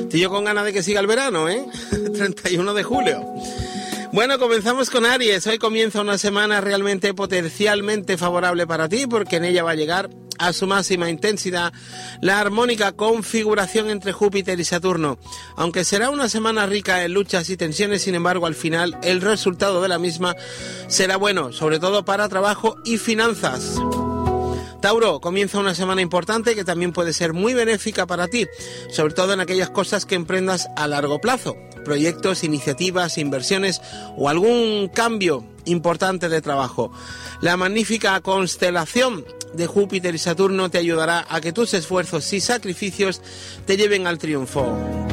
Estoy yo con ganas de que siga el verano, 31 de julio. Bueno, comenzamos con Aries. Hoy comienza una semana realmente potencialmente favorable para ti, porque en ella va a llegar a su máxima intensidad la armónica configuración entre Júpiter y Saturno. Aunque será una semana rica en luchas y tensiones, sin embargo, al final el resultado de la misma será bueno, sobre todo para trabajo y finanzas. Tauro, comienza una semana importante que también puede ser muy benéfica para ti, sobre todo en aquellas cosas que emprendas a largo plazo, proyectos, iniciativas, inversiones o algún cambio importante de trabajo. La magnífica constelación de Júpiter y Saturno te ayudará a que tus esfuerzos y sacrificios te lleven al triunfo.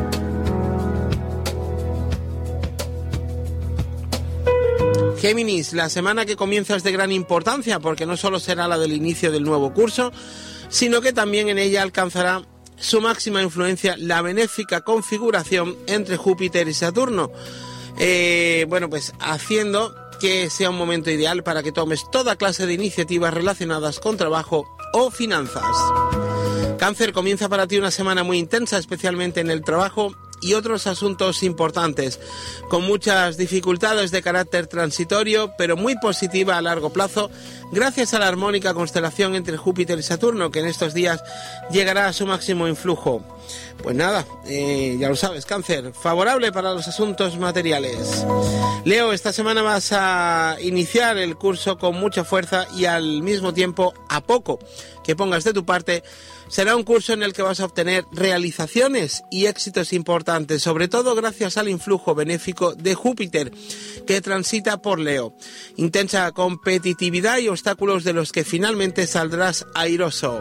Géminis, la semana que comienza es de gran importancia porque no solo será la del inicio del nuevo curso, sino que también en ella alcanzará su máxima influencia la benéfica configuración entre Júpiter y Saturno. Pues haciendo que sea un momento ideal para que tomes toda clase de iniciativas relacionadas con trabajo o finanzas. Cáncer, comienza para ti una semana muy intensa, especialmente en el trabajo y otros asuntos importantes, con muchas dificultades de carácter transitorio, pero muy positiva a largo plazo, gracias a la armónica constelación entre Júpiter y Saturno, que en estos días llegará a su máximo influjo. Pues nada, ya lo sabes, Cáncer, favorable para los asuntos materiales. Leo, esta semana vas a iniciar el curso con mucha fuerza y al mismo tiempo, a poco que pongas de tu parte, será un curso en el que vas a obtener realizaciones y éxitos importantes, sobre todo gracias al influjo benéfico de Júpiter, que transita por Leo. Intensa competitividad y obstáculos de los que finalmente saldrás airoso.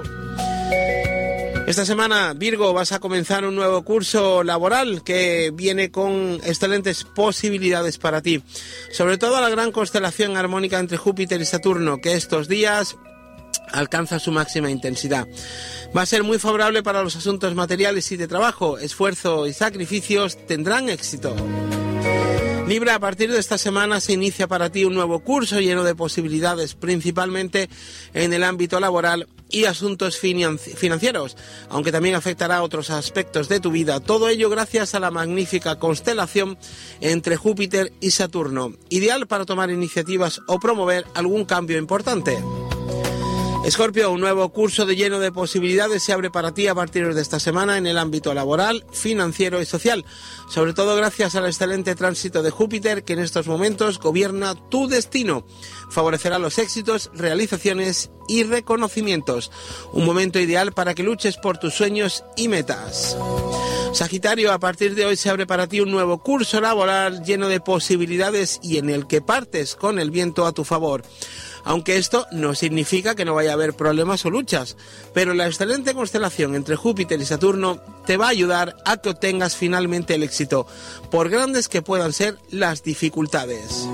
Esta semana, Virgo, vas a comenzar un nuevo curso laboral que viene con excelentes posibilidades para ti. Sobre todo la gran constelación armónica entre Júpiter y Saturno, que estos días alcanza su máxima intensidad. Va a ser muy favorable para los asuntos materiales y de trabajo. Esfuerzo y sacrificios tendrán éxito. Libra, a partir de esta semana se inicia para ti un nuevo curso lleno de posibilidades, principalmente en el ámbito laboral y asuntos financieros, aunque también afectará a otros aspectos de tu vida. Todo ello gracias a la magnífica constelación entre Júpiter y Saturno, ideal para tomar iniciativas o promover algún cambio importante. Escorpio, un nuevo curso lleno de posibilidades se abre para ti a partir de esta semana en el ámbito laboral, financiero y social, sobre todo gracias al excelente tránsito de Júpiter que en estos momentos gobierna tu destino. Favorecerá los éxitos, realizaciones y reconocimientos. Un momento ideal para que luches por tus sueños y metas. Sagitario, a partir de hoy se abre para ti un nuevo curso laboral lleno de posibilidades y en el que partes con el viento a tu favor. Aunque esto no significa que no vaya a haber problemas o luchas, pero la excelente constelación entre Júpiter y Saturno te va a ayudar a que obtengas finalmente el éxito, por grandes que puedan ser las dificultades.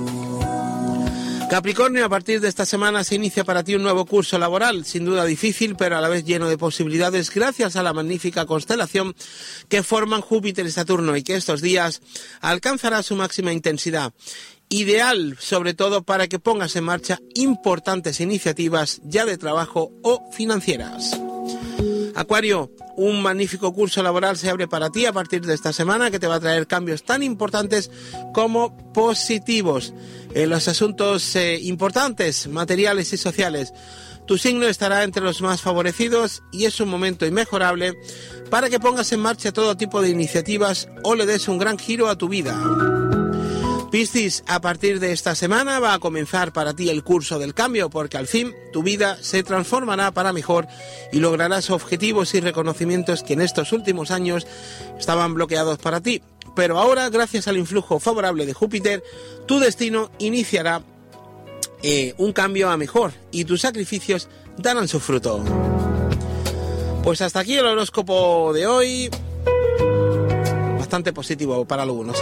Capricornio, a partir de esta semana se inicia para ti un nuevo curso laboral, sin duda difícil, pero a la vez lleno de posibilidades gracias a la magnífica constelación que forman Júpiter y Saturno y que estos días alcanzará su máxima intensidad. Ideal, sobre todo, para que pongas en marcha importantes iniciativas ya de trabajo o financieras. Acuario, un magnífico curso laboral se abre para ti a partir de esta semana que te va a traer cambios tan importantes como positivos en los asuntos importantes, materiales y sociales. Tu signo estará entre los más favorecidos y es un momento inmejorable para que pongas en marcha todo tipo de iniciativas o le des un gran giro a tu vida. Piscis, a partir de esta semana va a comenzar para ti el curso del cambio, porque al fin tu vida se transformará para mejor y lograrás objetivos y reconocimientos que en estos últimos años estaban bloqueados para ti. Pero ahora, gracias al influjo favorable de Júpiter, tu destino iniciará un cambio a mejor y tus sacrificios darán su fruto. Pues hasta aquí el horóscopo de hoy. Bastante positivo para algunos,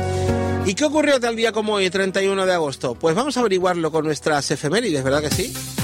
¿Y qué ocurrió tal día como hoy, 31 de agosto? Pues vamos a averiguarlo con nuestras efemérides, ¿verdad que sí?